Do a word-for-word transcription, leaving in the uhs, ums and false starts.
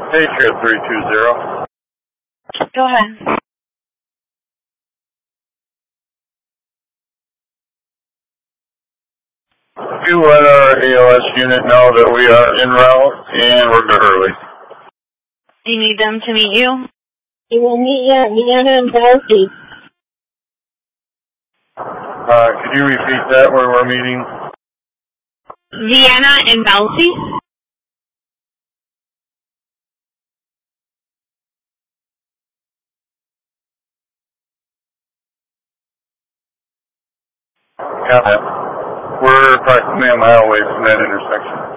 Patriot three two zero. Go ahead. You let our A L S unit know that we are en route and we're to Hurley. You need them to meet you? We will meet you at Vienna and Balsi. Uh, could you repeat that where we're meeting? Vienna and Balsi? Got it. We're approximately a mile away from that intersection.